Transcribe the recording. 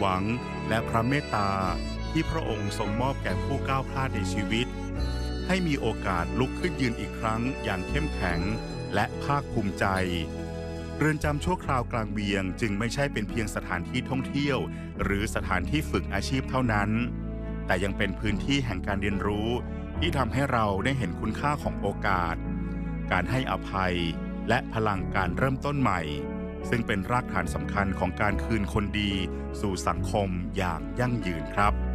หวังและพระเมตตาที่พระองค์ทรงมอบแก่ผู้ก้าวพลาดในชีวิตให้มีโอกาสลุกขึ้นยืนอีกครั้งอย่างเข้มแข็งและภาคภูมิใจเรือนจำชั่วคราวกลางเวียงจึงไม่ใช่เป็นเพียงสถานที่ท่องเที่ยวหรือสถานที่ฝึกอาชีพเท่านั้นแต่ยังเป็นพื้นที่แห่งการเรียนรู้ที่ทำให้เราได้เห็นคุณค่าของโอกาสการให้อภัยและพลังการเริ่มต้นใหม่ซึ่งเป็นรากฐานสำคัญของการคืนคนดีสู่สังคมอย่างยั่งยืนครับ